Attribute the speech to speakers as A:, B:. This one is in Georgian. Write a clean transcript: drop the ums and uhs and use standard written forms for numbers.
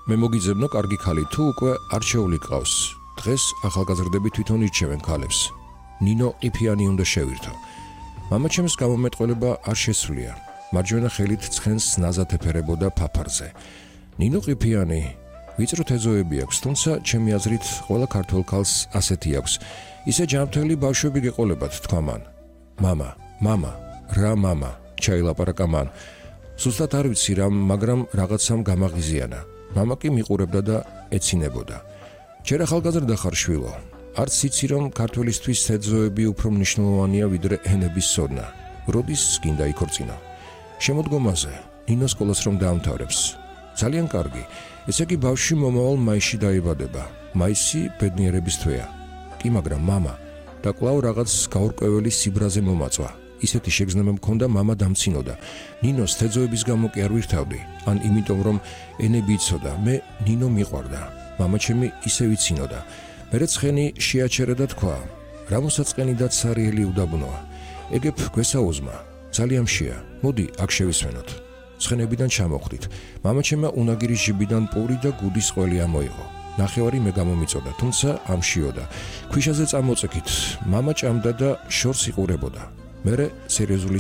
A: მე მოგიძებნო კარგი ქალი თუ უკვე არჩეული გყავს. დღეს ახალგაზრდები თვითონ ირჩევენ ქალებს. ნინო ყიფიანი უნდა შევირთო. მამაჩემს გამომეტყველება არ შესვლია. მარჯვენა ხელით ცხენს ნაზად ეფერებოდა ფაფარზე. ნინო ყიფიანი ვიწრო თეზოები აქვს, თუმცა ჩემი აზრით ყველა ქართველ ქალს ასეთი აქვს. ისე ჯანმრთელი ბავშვები გეყოლებათ, თქვა მან. მამა, რა მამა, ჩაილაპარაკა მან. სუსტად არ ვიცი რამ, მაგრამ რაღაცამ გამაღიზიანა. მამა კი მიყურებდა და ეცინებოდა. ჯერ ახალგაზრდა ხარ შვილო. არც იცი რომ ქართველისთვის თეძოები უფრო მნიშვნელოვანია ვიდრე ენების სოდნა. როდის გინდა იქორწინო? შემოდგომაზე ნინო სკოლას რომ დაამთავრებს. ძალიან კარგი. ესე იგი ბავშვი მომავალ მაისში დაიბადება. მაისი ბედნიერების თვეა. კი მაგრამ მამა და კვლავ რაღაც გაურკვეველი სიბრაზე მომაწვა. ისეთი შეგრძნება მქონდა მამა დამცინოდა. ნინოს თეძოების გამო კი არ ვირთავდი, ან იმიტომ რომ ენები იცოდა, მე ნინო მიყვარდა. მამა ჩემი ისე ვიცინოდა. მერე ცხენი შეაჩერა და თქვა, რა მოსაწყენი და ცარიელი უდაბნოა. ეგებ გვესაუზმა, ძალიან მშია. მოდი, აქ შევისვენოთ. ცხენებიდან ჩამოხვდით. მამა ჩემმა უნაგირის ჟიბიდან პური და გუდის ყველი ამოიღო. ნახევარი მე გამომიწოდა, თუმცა ამშიოდა. ქვიშაზე წამოწექით, მამა ჭამდა და შორს იყურებოდა. მერე სერიოზული